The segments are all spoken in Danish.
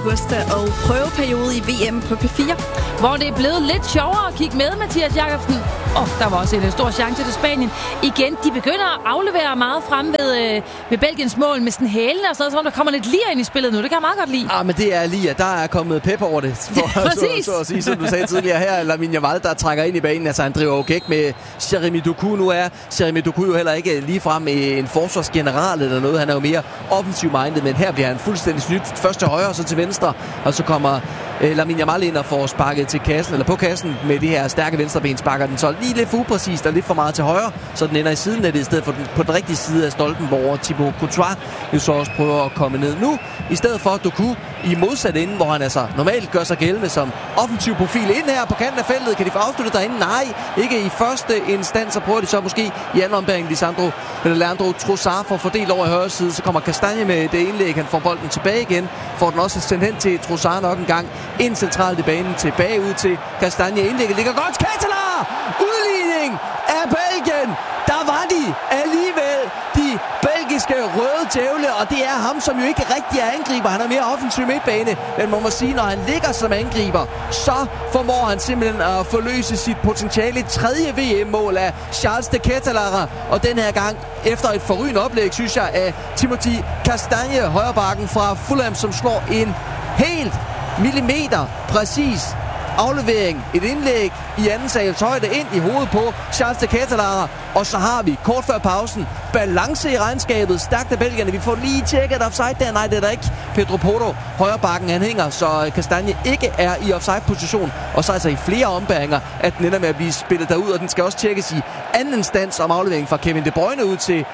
Augusta og prøveperiode i VM på P4. Hvor det er blevet lidt sjovere at kigge med, Mathias Jakobsen. Der var også en stor chance til Spanien. Igen, de begynder at aflevere meget frem ved Belgiens mål med sådan hælene og sådan, så der kommer lidt lir ind i spillet nu. Det kan jeg meget godt lide. Men det er lir. Der er kommet pep over det. Præcis. Så at sige, som du sagde tidligere her, Lamine Yamal, der trækker ind i banen. Altså, han driver jo gæk med Jeremy Doku. Nu er Jeremy Doku jo heller ikke ligefrem en forsvarsgeneral eller noget. Han er jo mere offensiv-minded, men her bliver han fuldstændig snydt. Først til højre, og så til venstre. Og så kommer Lamine Yamal ind og får sparket til kassen, eller på kassen med det her stærke venstreben, sparker den så lige lidt for upræcist og lidt for meget til højre, så den ender i siden af det, i stedet for på den rigtige side af stolpen, hvor Thibaut Courtois jo så også prøver at komme ned nu, i stedet for Doku i modsat ende, hvor han altså normalt gør sig gældende som offensiv profil. Ind her på kanten af feltet, kan de få afsluttet derinde? Nej, ikke i første instans, så prøver de så måske i anden ombæring. Leandro Trossard får fordelt over i højre side, så kommer Castagne med det indlæg, han får bolden tilbage igen, får den også sendt hen til Trossard nok en gang, ind centralt i banen, tilbage ud til Castagne. Indlægget ligger godt. Ketelaere! Udligning af Belgien! Der var de alligevel, de belgiske røde djævle, og det er ham, som jo ikke rigtig er angriber. Han er mere offensiv midtbane, men man må sige, når han ligger som angriber, så formår han simpelthen at forløse sit potentiale. Tredje VM-mål af Charles de Ketelaere, og den her gang efter et forrygende oplæg, synes jeg, af Timothy Castagne, højrebacken fra Fulham, som slår en helt millimeter præcis aflevering, et indlæg i anden sals højde ind i hovedet på Charles de Ketelaere, og så har vi kort før pausen balance i regnskabet, stærkt af belgierne. Vi får lige tjekket offside der. Nej, det er der ikke. Pedro Porro, højrebakken, han hænger, så Castagne ikke er i offside-position, og så altså i flere ombæringer, at den ender med at blive spillet derud, og den skal også tjekkes i anden instans om afleveringen fra Kevin De Bruyne ud til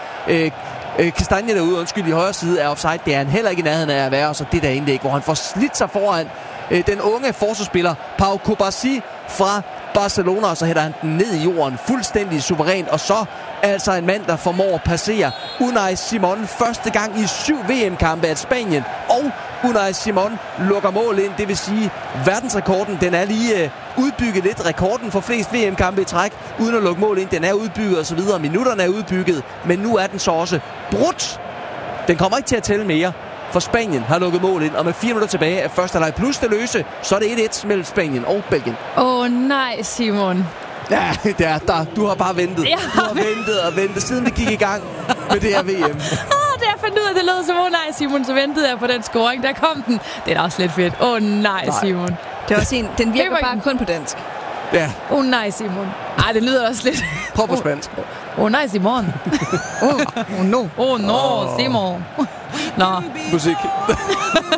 Castagne derude, i højre side af offside. Det er han heller ikke i nærheden af at være, og så det der indlæg, hvor han får slidt sig foran den unge forsvarsspiller Pau Kubasi fra Barcelona, og så hætter han den ned i jorden fuldstændig suverænt, og så altså en mand, der formår at passere Unai Simon første gang i 7 VM-kampe af Spanien, og Unai Simon lukker mål ind, det vil sige verdensrekorden, den er lige udbygget lidt, rekorden for flest VM-kampe i træk, uden at lukke mål ind, den er udbygget og så videre, minutterne er udbygget, men nu er den så også brudt. Den kommer ikke til at tælle mere, for Spanien har lukket mål ind, og med 4 minutter tilbage af første halvleg plus det løse, så er det 1-1 mellem Spanien og Belgien. Nej, Simon. Ja, det er der. Du har bare ventet. Du har ventet og ventet, siden det gik i gang med det her VM. Da jeg fandt ud af, det lød som, nej, Simon, så ventede jeg på den scoring. Der kom den. Det er da også lidt fedt. Nej, Simon. Det er også en, den virker bare kun på dansk. Ja. Nej, Simon. Ej, det lyder også lidt... Prøv på spansk. Nej, Simon. No. No, Simon. Nå. Musik.